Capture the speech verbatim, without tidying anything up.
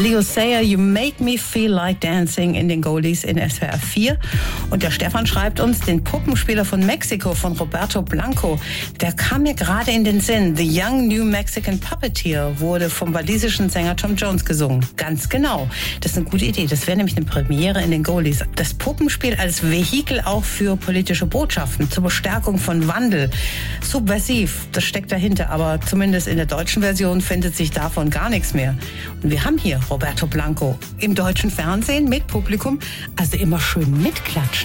Leo Sayer, You Make Me Feel Like Dancing in den Goldies in S W R vier. Und der Stefan schreibt uns, den Puppenspieler von Mexiko, von Roberto Blanco, der kam mir gerade in den Sinn. The Young New Mexican Puppeteer wurde vom walisischen Sänger Tom Jones gesungen. Ganz genau. Das ist eine gute Idee. Das wäre nämlich eine Premiere in den Goldies. Das Puppenspiel als Vehikel auch für politische Botschaften, zur Bestärkung von Wandel. Subversiv, das steckt dahinter. Aber zumindest in der deutschen Version findet sich davon gar nichts mehr. Und wir haben hier Roberto Blanco im deutschen Fernsehen mit Publikum. Also immer schön mitklatschen.